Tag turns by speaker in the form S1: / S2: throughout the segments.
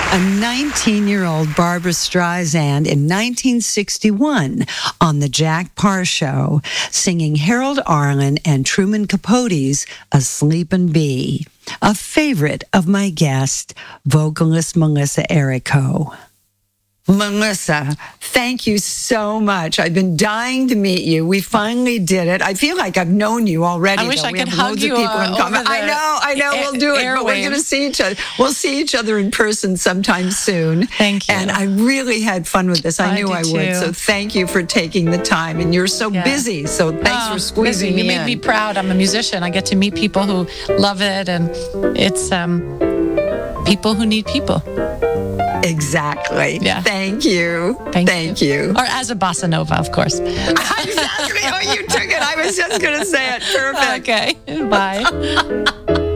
S1: A 19-year-old Barbara Streisand in 1961 on The Jack Parr Show, singing Harold Arlen and Truman Capote's A Sleepin' Bee, a favorite of my guest, vocalist Melissa Errico. Melissa, thank you so much. I've been dying to meet you. We finally did it. I feel like I've known you already.
S2: I wish I
S1: We
S2: could
S1: have
S2: hug
S1: loads
S2: you
S1: of people in common. I know. We'll do it, but we're going to see each other. We'll see each other in person sometime soon.
S2: Thank you.
S1: And I really had fun with this. I knew I would.
S2: Too.
S1: So thank you for taking the time. And you're so busy. So thanks for squeezing me in.
S2: You make me proud. I'm a musician. I get to meet people who love it, and it's people who need people.
S1: Exactly.
S2: Yeah.
S1: Thank you.
S2: Thank
S1: you.
S2: Or as a bossa nova, of course.
S1: Exactly. Oh, you took it. I was just going to say it. Perfect.
S2: Okay. Bye.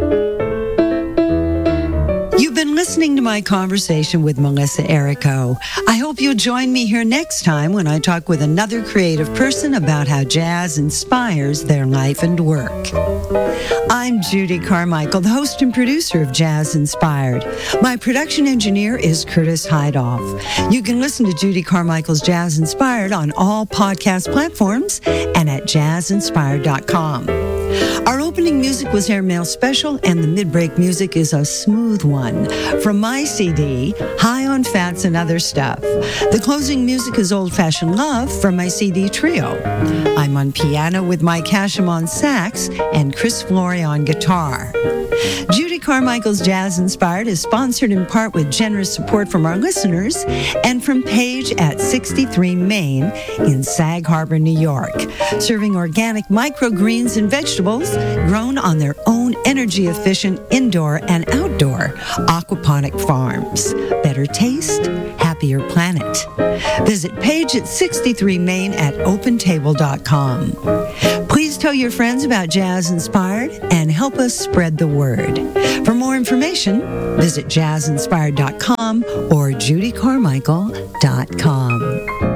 S1: You've been listening to my conversation with Melissa Errico. I hope you'll join me here next time when I talk with another creative person about how jazz inspires their life and work. I'm Judy Carmichael, the host and producer of Jazz Inspired. My production engineer is Curtis Heidoff. You can listen to Judy Carmichael's Jazz Inspired on all podcast platforms and at jazzinspired.com. Our opening music was Airmail Special, and the mid-break music is a smooth one from my CD, High on Fats and Other Stuff. The closing music is Old Fashioned Love from my CD Trio. I'm on piano with Mike Hashem on sax and Chris Flory on guitar. Judy Carmichael's Jazz Inspired is sponsored in part with generous support from our listeners and from Page at 63 Main in Sag Harbor, New York, serving organic microgreens and vegetables grown on their own energy-efficient indoor and outdoor aquaponic farms. Better taste, happier planet. Visit Page at 63 Main at opentable.com. Please tell your friends about Jazz Inspired and help us spread the word. For more information, visit jazzinspired.com or judycarmichael.com.